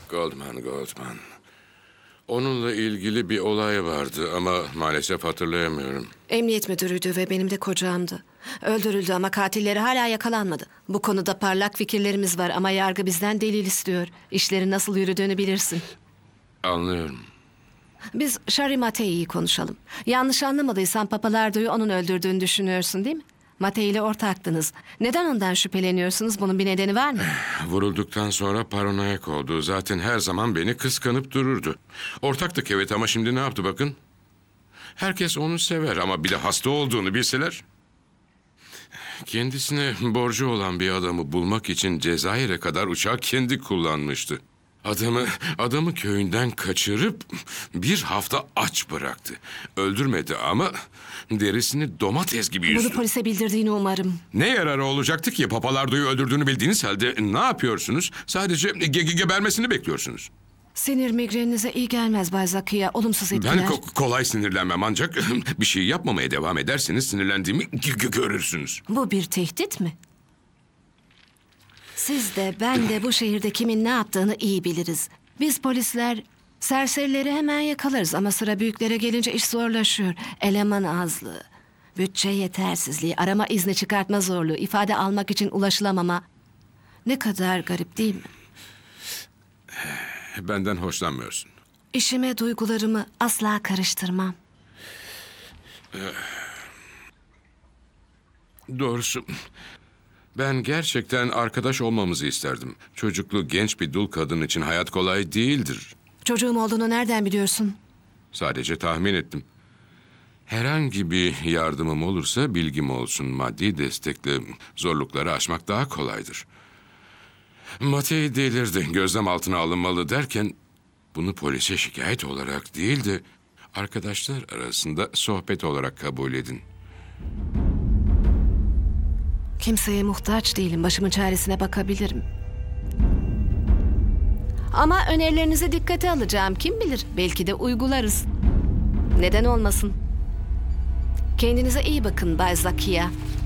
Goldman. Onunla ilgili bir olay vardı ama maalesef hatırlayamıyorum. Emniyet müdürüydü ve benim de kocamdı. Öldürüldü ama katilleri hala yakalanmadı. Bu konuda parlak fikirlerimiz var ama yargı bizden delil istiyor. İşlerin nasıl yürüdüğünü bilirsin. Anlıyorum. Biz Shari Matei'yi konuşalım. Yanlış anlamadıysan Papalardo'yu onun öldürdüğünü düşünüyorsun değil mi? Matei ile ortaktınız. Neden ondan şüpheleniyorsunuz? Bunun bir nedeni var mı? Vurulduktan sonra paranoyak oldu. Zaten her zaman beni kıskanıp dururdu. Ortaktık evet ama şimdi ne yaptı bakın. Herkes onu sever ama bir de hasta olduğunu bilseler. Kendisine borcu olan bir adamı bulmak için Cezayir'e kadar uçağı kendi kullanmıştı. Adamı köyünden kaçırıp bir hafta aç bıraktı. Öldürmedi ama derisini domates gibi yüzdü. Bunu polise bildirdiğini umarım. Ne yararı olacaktı ki? Papalardo'yu öldürdüğünü bildiğiniz halde ne yapıyorsunuz? Sadece gebermesini bekliyorsunuz. Sinir migreninize iyi gelmez Bay Zakiya. Olumsuz etkiler. Ben kolay sinirlenmem ancak bir şey yapmamaya devam ederseniz sinirlendiğimi görürsünüz. Bu bir tehdit mi? Siz de ben de bu şehirde kimin ne yaptığını iyi biliriz. Biz polisler serserileri hemen yakalarız ama sıra büyüklere gelince iş zorlaşıyor. Eleman azlığı, bütçe yetersizliği, arama izni çıkartma zorluğu, ifade almak için ulaşılamama. Ne kadar garip değil mi? Benden hoşlanmıyorsun. İşime duygularımı asla karıştırmam. Doğrusu ben gerçekten arkadaş olmamızı isterdim. Çocuklu genç bir dul kadın için hayat kolay değildir. Çocuğum olduğunu nereden biliyorsun? Sadece tahmin ettim. Herhangi bir yardımım olursa bilgim olsun. Maddi destekle zorlukları aşmak daha kolaydır. Matei delirdi, gözlem altına alınmalı derken bunu polise şikayet olarak değil de arkadaşlar arasında sohbet olarak kabul edin. Kimseye muhtaç değilim. Başımın çaresine bakabilirim. Ama önerilerinizi dikkate alacağım. Kim bilir? Belki de uygularız. Neden olmasın? Kendinize iyi bakın Bay Zakiya.